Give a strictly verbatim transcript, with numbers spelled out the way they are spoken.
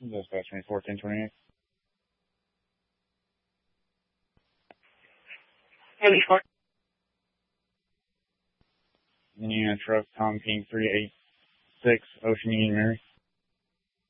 Dispatch twenty-four ten twenty-eight. twenty-four. Indiana truck, Tom King three eight six, Ocean Union Mary.